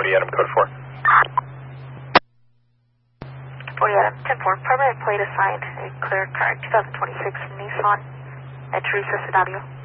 40 Adam, code 4. 40 Adam, 10-4, primary plate assigned, a clear car, 2026 Nissan, at Teresa Sedavio.